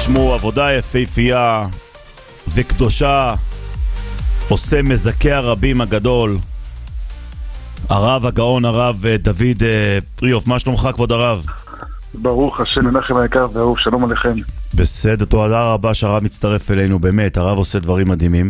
תשמעו, עבודה יפהפייה וקדושה, עושה מזכה הרבים הגדול, הרב הגאון, הרב דוד פריאוף. מה שלומך כבוד הרב? ברוך השם, מנחם היקר והאהוב, שלום עליכם. בסדר, תודה רבה שהרב מצטרף אלינו, באמת, הרב עושה דברים מדהימים.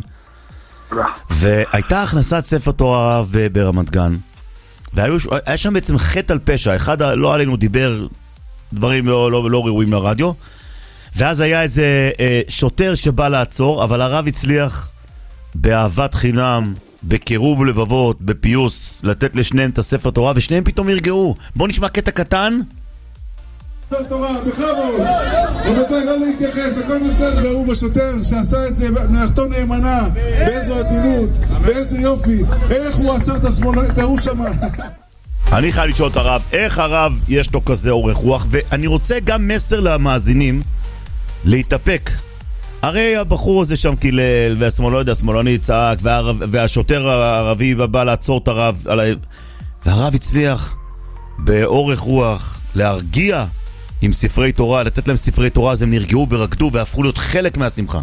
והייתה הכנסת ספר תורה הרב ברמת גן, והיה שם בעצם חטא על פשע. אחד לא עלינו דיבר דברים לא ראויים לרדיו, ואז היה איזה שוטר שבא לעצור, אבל הרב הצליח באהבת חינם, בקירוב לבבות, בפיוס, לתת לשניהם את הספר תורה, ושניהם פתאום ירגעו. בוא נשמע קטע קטן. ספר תורה, בכבוד. רבותיי, לא להתייחס, הכל בסדר. והוא בשוטר שעשה את מלאכתו נאמנה, באיזו עדינות, באיזה יופי, איך הוא עצר את השמאל, תראו שמה. אני חייב לשאול את הרב, איך הרב יש לו כזה אורך רוח, ואני רוצה גם מסר למאזינים להתאפק. הרי הבחור הזה שם קילל, והשמאלני צעק, והשוטר הערבי בא לעצור את הרב, והרב הצליח באורך רוח להרגיע עם ספרי תורה, לתת להם ספרי תורה, אז הם נרגעו ורקדו והפכו להיות חלק מהשמחה.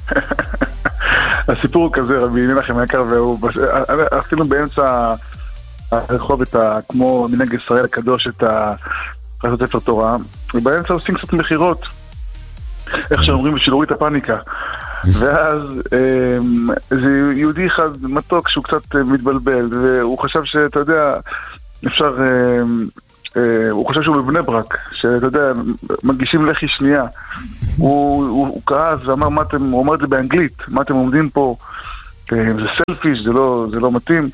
הסיפור הוא כזה, רבי מנחם היקר והאהוב, אפילו באמצע הרחוב, כמו מנהג ישראל הקדוש, את ספר תורה, ובאמצע עושים קצת מחירות, איך שאומרים, בשביל להוריד את הפאניקה. ואז זה יהודי אחד מתוק שהוא קצת מתבלבל, והוא חשב שאתה יודע, אפשר, הוא חושב שהוא בבני ברק, שאתה יודע, מגישים לחי שנייה. הוא כעס ואמר, הוא אמר את זה באנגלית, מה אתם עומדים פה, זה סלפיש, זה לא מתאים.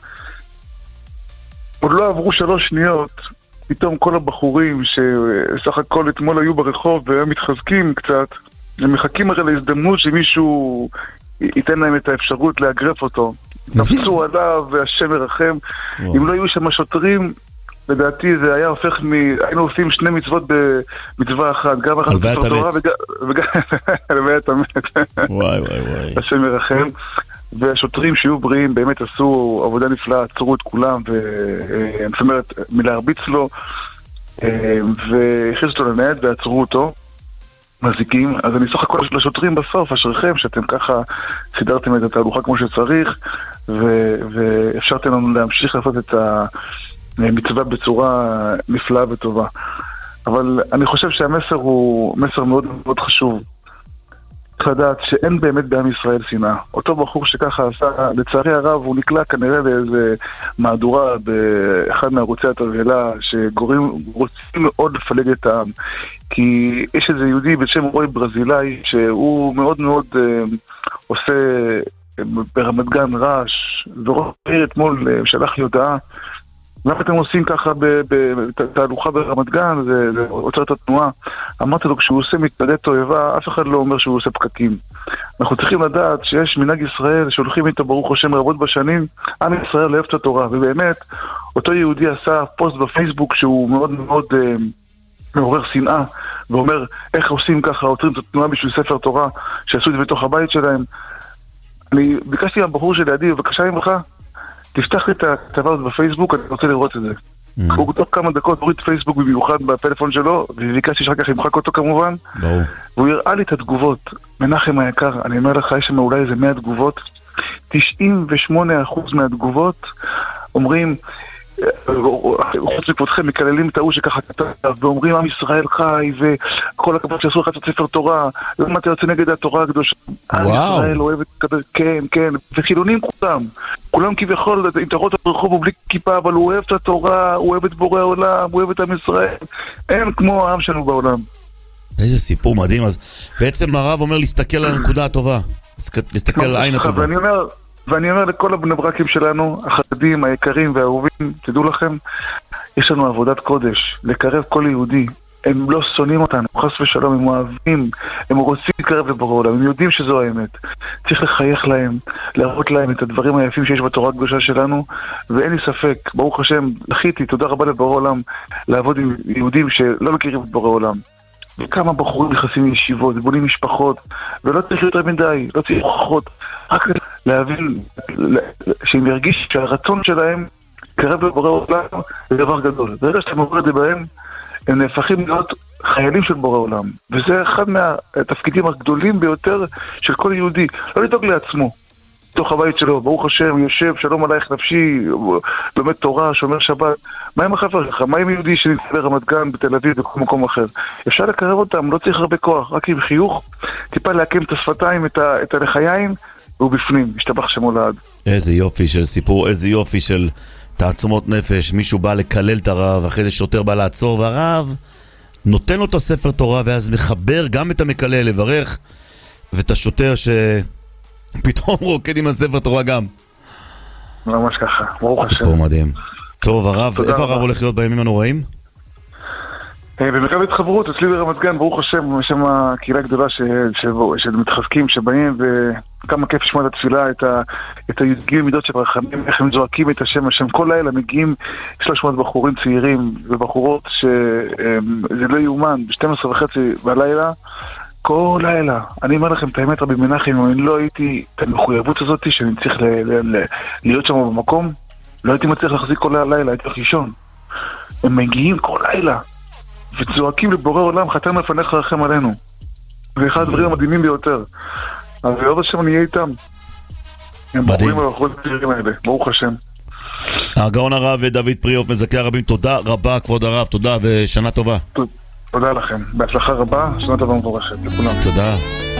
עוד לא עברו 3 שניות, פתאום כל הבחורים שסך הכל אתמול היו ברחוב והם מתחזקים קצת, הם מחכים הרי להזדמנות שמישהו ייתן להם את האפשרות להגרף אותו. תפסו עליו והשם ירחם. אם לא היו שם שוטרים, לדעתי זה היה הופך היינו עושים 2 מצוות במצווה אחת, גם אחת ספר תורה וגם הלוויית המת. וואי וואי וואי. השם ירחם. והשוטרים שיהיו בריאים באמת עשו עבודה נפלאה, עצרו את כולם, זאת אומרת, מלהרביץ לו, והכניסו אותו לנייד ועצרו אותו, מזיקים. אז אני סך הכל לשוטרים בסוף, אשריכם שאתם ככה סידרתם את התהלוכה כמו שצריך, ואפשרתם לנו להמשיך לעשות את המצווה בצורה נפלאה וטובה. אבל אני חושב שהמסר הוא מסר מאוד מאוד חשוב. לדעת שאין באמת בעם ישראל שנאה. אותו בחור שככה עשה, לצערי הרב, הוא נקלע כנראה לאיזה מהדורה באחד מערוצי התבהלה, רוצים מאוד לפלג את העם. כי יש איזה יהודי בשם רוי ברזילאי, שהוא מאוד מאוד עושה ברמת גן רעש, וראש העיר אתמול שלח לי הודעה, למה אתם עושים ככה בתהלוכה ברמת גן, זה עוצר את התנועה. אמרתי לו, כשהוא עושה מתנגד תועבה, אף אחד לא אומר שהוא עושה פקקים. אנחנו צריכים לדעת שיש מנהג ישראל שהולכים איתו ברוך השם רבות בשנים, עם ישראל אוהב את התורה, ובאמת אותו יהודי עשה פוסט בפייסבוק שהוא מאוד מאוד מעורר שנאה, ואומר איך עושים ככה, עוצרים את התנועה בשביל ספר תורה, שעשו את זה בתוך הבית שלהם. אני ביקשתי מהבחור שלידי, בבקשה ממך, תפתח לי את הכתבה הזאת בפייסבוק, אני רוצה לראות את זה. הוא תוך כמה דקות הוריד פייסבוק במיוחד בפלאפון שלו, וביקשתי שאחר כך ימחק אותו כמובן, והוא הראה לי את התגובות. מנחם היקר, אני אומר לך, יש שם אולי איזה 100 תגובות, 98% מהתגובות אומרים, חוץ מכבודכם מקללים את ההוא שככה כתב, ואומרים עם ישראל חי, וכל הכבוד שעשו לך את ספר תורה, למה אתה יוצא נגד התורה הקדושה? עם ישראל אוהב את כתב, כן, וחילונים כולם כביכול, אם תראות את הרחוב הוא בלי כיפה, אבל הוא אוהב את התורה, הוא אוהב את בורא העולם, הוא אוהב את עם ישראל, אין כמו העם שלנו בעולם. איזה סיפור מדהים. אז בעצם הרב אומר להסתכל על הנקודה הטובה, להסתכל על העין הטובה. ואני אומר לכל הבני ברקים שלנו, החרדים, היקרים והאהובים, תדעו לכם, יש לנו עבודת קודש, לקרב כל יהודי. הם לא שונאים אותנו, חס ושלום, הם אוהבים, הם רוצים להתקרב לבורא עולם, הם יודעים שזו האמת. צריך לחייך להם, להראות להם את הדברים היפים שיש בתורה הקדושה שלנו, ואין לי ספק, ברוך השם, זכיתי, תודה רבה לבורא עולם, לעבוד עם יהודים שלא מכירים את בורא עולם. וכמה בחורים נכנסים לישיבות, בונים משפחות, ולא צריך יותר מדי, לא צריך הוכחות, רק להבין, שהם ירגיש שהרצון שלהם קרב לבורא עולם, זה דבר גדול. ברגע שאתה מוריד את זה בהם, הם נהפכים להיות חיילים של בורא עולם. וזה אחד מהתפקידים הגדולים ביותר של כל יהודי. לא לדאוג לעצמו, בתוך הבית שלו, ברוך השם, יושב, שלום עלייך נפשי, לומד תורה, שומר שבת. מה עם החבר שלך? מה עם יהודי שנמצא ברמת גן, בתל אביב, בכל מקום אחר? אפשר לקרב אותם, לא צריך הרבה כוח, רק עם חיוך, טיפה להקים את השפתיים, את הלחיים, והוא בפנים, משתבח שמו לעד. איזה יופי של סיפור, איזה יופי של תעצומות נפש. מישהו בא לקלל את הרב, אחרי זה שוטר בא לעצור, והרב נותן לו את הספר תורה, ואז מחבר גם את המקלל, לברך, ואת השוטר שפתאום רוקד עם הספר תורה גם. ממש ככה, ברוך השם. סיפור מדהים. טוב, הרב, איפה הרב הולך להיות בימים הנוראים? במרכז התחברות, אצלי ברמת גן, ברוך השם, יש שם קהילה גדולה של מתחזקים שבאים, וכמה כיף לשמוע את התפילה, את הי"ג מידות של רחמים, איך הם זועקים את השם, כל לילה מגיעים 300 בחורים צעירים ובחורות שזה לא יאומן, ב-12:30 בלילה, כל לילה. אני אומר לכם את האמת, רבי מנחם, אם אני לא הייתי את המחויבות הזאת, שאני צריך להיות שם במקום, לא הייתי מצליח להחזיק כל הלילה, הייתי לישון. הם מגיעים כל לילה. וצועקים לבורא עולם, חתם לפניך רחם עלינו. זה אחד הדברים המדהימים ביותר. אז עוד השם אני אהיה איתם. הם בוחרים על האחרות הצעירים האלה, ברוך השם. הגאון הרב דוד פריאוף, מזכה הרבים, תודה רבה כבוד הרב, תודה ושנה טובה. תודה לכם, בהצלחה רבה, שנה טובה ומבורכת לכולם. תודה.